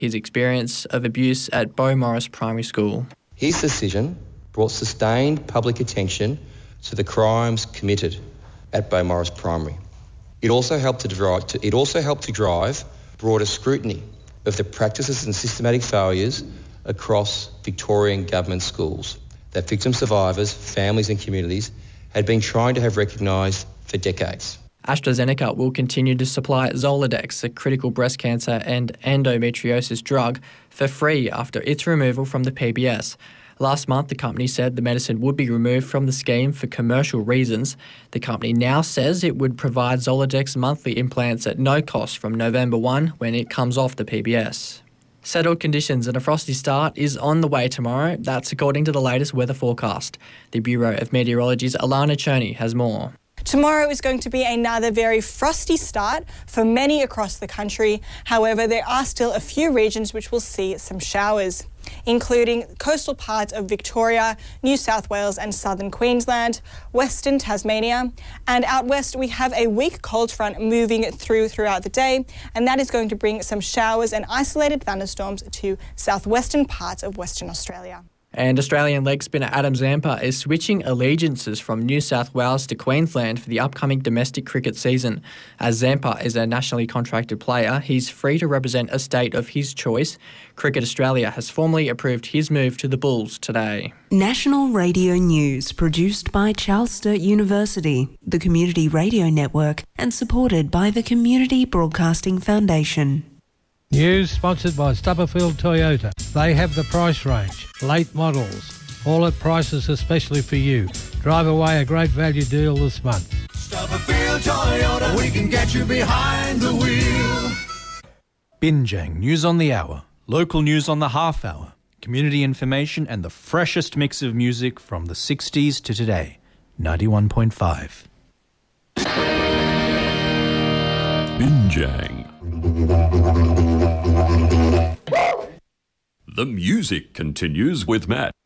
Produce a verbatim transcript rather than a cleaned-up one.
his experience of abuse at Beaumaris Primary School. His decision brought sustained public attention to the crimes committed at Beaumaris Primary. It also helped to drive, to, it also helped to drive broader scrutiny of the practices and systematic failures across Victorian government schools that victim survivors, families and communities had been trying to have recognised for decades. AstraZeneca will continue to supply Zoladex, a critical breast cancer and endometriosis drug, for free after its removal from the P B S. Last month, the company said the medicine would be removed from the scheme for commercial reasons. The company now says it would provide Zoladex monthly implants at no cost from November first when it comes off the P B S. Settled conditions and a frosty start is on the way tomorrow. That's according to the latest weather forecast. The Bureau of Meteorology's Alana Cherney has more. Tomorrow is going to be another very frosty start for many across the country. However, there are still a few regions which will see some showers, including coastal parts of Victoria, New South Wales and southern Queensland, western Tasmania. And out west, we have a weak cold front moving through throughout the day, and that is going to bring some showers and isolated thunderstorms to southwestern parts of Western Australia. And Australian leg spinner Adam Zampa is switching allegiances from New South Wales to Queensland for the upcoming domestic cricket season. As Zampa is a nationally contracted player, he's free to represent a state of his choice. Cricket Australia has formally approved his move to the Bulls today. National Radio News, produced by Charles Sturt University, the Community Radio Network, and supported by the Community Broadcasting Foundation. News sponsored by Stubberfield Toyota. They have the price range, late models, all at prices especially for you. Drive away a great value deal this month. Stubberfield Toyota, we can get you behind the wheel. Binjang News on the Hour, local news on the half hour, community information and the freshest mix of music from the sixties to today. ninety-one point five. Binjang. The music continues with Matt.